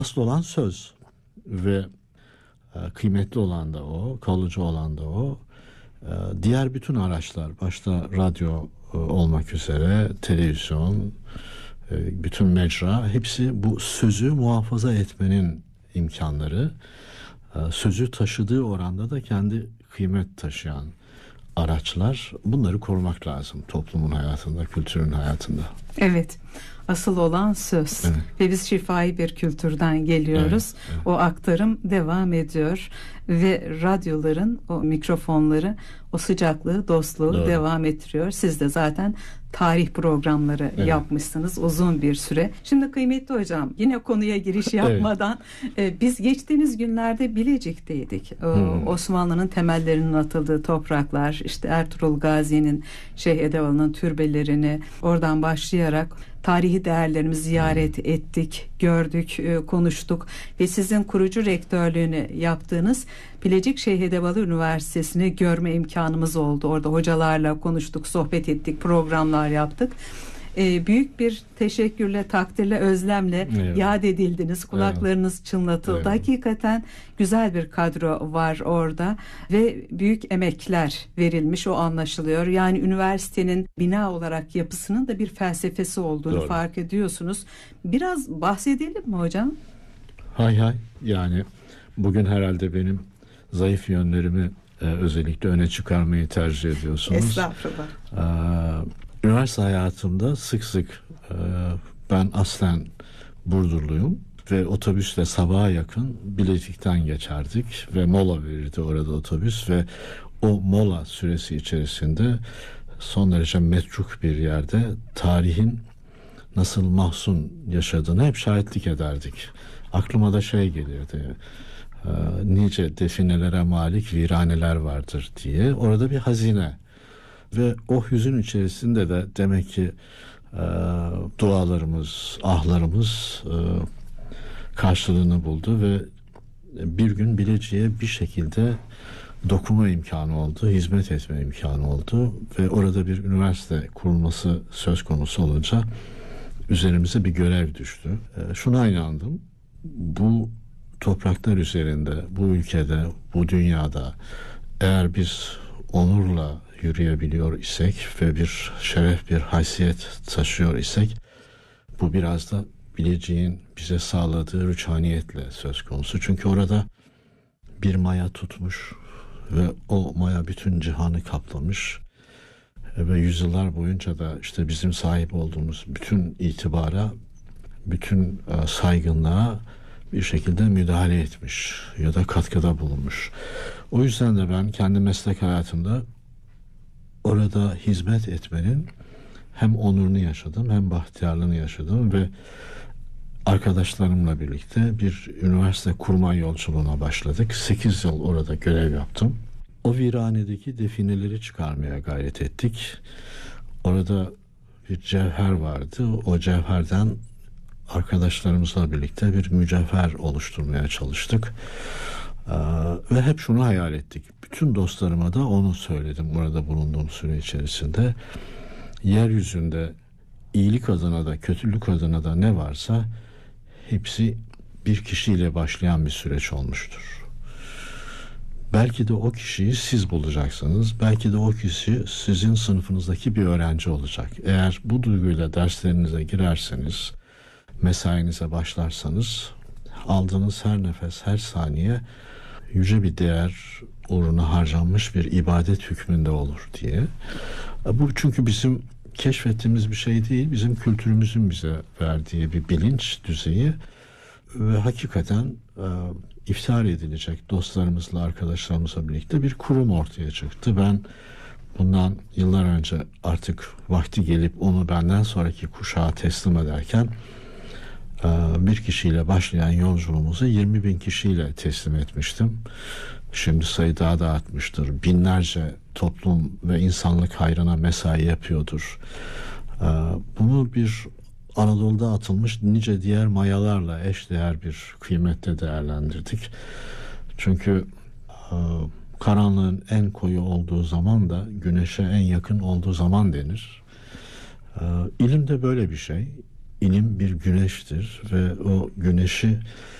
Asıl olan söz ve kıymetli olan da o, kalıcı olan da o. Diğer bütün araçlar, başta radyo olmak üzere, televizyon, bütün mecra, hepsi bu sözü muhafaza etmenin imkanları. Sözü taşıdığı oranda da kendi kıymet taşıyan araçlar. Bunları korumak lazım toplumun hayatında, kültürün hayatında. Evet. Asıl olan söz. Evet. Ve biz şifai bir kültürden geliyoruz. Evet, evet. O aktarım devam ediyor ve radyoların o mikrofonları o sıcaklığı, dostluğu Doğru. devam ettiriyor. Siz de zaten tarih programları yapmışsınız uzun bir süre. Şimdi kıymetli hocam, yine konuya giriş yapmadan biz geçtiğimiz günlerde Bilecik'teydik. Osmanlı'nın temellerinin atıldığı topraklar, işte Ertuğrul Gazi'nin, Şeyh Edevalı'nın türbelerini oradan başlayarak tarihi değerlerimizi ziyaret ettik, gördük, konuştuk ve sizin kurucu rektörlüğünü yaptığınız Bilecik Şeyh Edevalı Üniversitesi'ni görme imkanımız oldu. Orada hocalarla konuştuk, sohbet ettik, programlar yaptık. Büyük bir teşekkürle, takdirle, özlemle yad edildiniz. Kulaklarınız çınlatıldı. Hakikaten güzel bir kadro var orada ve büyük emekler verilmiş, o anlaşılıyor. Yani üniversitenin bina olarak yapısının da bir felsefesi olduğunu fark ediyorsunuz. Biraz bahsedelim mi hocam? Hay. Yani bugün herhalde benim zayıf yönlerimi özellikle öne çıkarmayı tercih ediyorsunuz. Estağfurullah. Üniversite hayatımda sık sık ben aslen Burdurluyum ve otobüsle sabaha yakın Bilecik'ten geçerdik ve mola verirdi orada otobüs ve o mola süresi içerisinde son derece metruk bir yerde tarihin nasıl mahzun yaşadığını hep şahitlik ederdik. Aklıma da şey gelirdi. Nice definelere malik viraneler vardır diye. Orada bir hazine. Ve o hüzün içerisinde de demek ki dualarımız, ahlarımız karşılığını buldu ve bir gün Bilecik'e bir şekilde dokunma imkanı oldu, hizmet etme imkanı oldu ve orada bir üniversite kurulması söz konusu olunca üzerimize bir görev düştü. Şuna inandım, bu topraklar üzerinde, bu ülkede, bu dünyada eğer biz onurla yürüyebiliyor isek ve bir şeref, bir haysiyet taşıyor isek, bu biraz da Bilecik'in bize sağladığı rüçhaniyetle söz konusu. Çünkü orada bir maya tutmuş ve o maya bütün cihanı kaplamış ve yüzyıllar boyunca da işte bizim sahip olduğumuz bütün itibara, bütün saygınlığa bir şekilde müdahale etmiş ya da katkıda bulunmuş. O yüzden de ben kendi meslek hayatımda orada hizmet etmenin hem onurunu yaşadım hem bahtiyarlığını yaşadım ve arkadaşlarımla birlikte bir üniversite kurma yolculuğuna başladık. 8 yıl orada görev yaptım. O viranedeki defineleri çıkarmaya gayret ettik. Orada bir cevher vardı. O cevherden arkadaşlarımızla birlikte bir mücevher oluşturmaya çalıştık. Ve hep şunu hayal ettik. Bütün dostlarıma da onu söyledim orada bulunduğum süre içerisinde. Yeryüzünde iyilik adına da kötülük adına da ne varsa hepsi bir kişiyle başlayan bir süreç olmuştur. Belki de o kişiyi siz bulacaksınız. Belki de o kişi sizin sınıfınızdaki bir öğrenci olacak. Eğer bu duyguyla derslerinize girerseniz, mesainize başlarsanız, aldığınız her nefes, her saniye yüce bir değer uğruna harcanmış bir ibadet hükmünde olur diye. Bu çünkü bizim keşfettiğimiz bir şey değil, bizim kültürümüzün bize verdiği bir bilinç düzeyi ve hakikaten iftihar edilecek dostlarımızla, arkadaşlarımızla birlikte bir kurum ortaya çıktı. Ben bundan yıllar önce artık vakti gelip onu benden sonraki kuşağa teslim ederken bir kişiyle başlayan yolculuğumuzu 20.000 kişiyle teslim etmiştim. Şimdi sayı daha da artmıştır. Binlerce toplum ve insanlık hayrına mesai yapıyordur. Bunu bir Anadolu'da atılmış nice diğer mayalarla eşdeğer bir kıymette değerlendirdik. Çünkü karanlığın en koyu olduğu zaman da güneşe en yakın olduğu zaman denir. İlim de böyle bir şey. inim bir güneştir ve o güneşi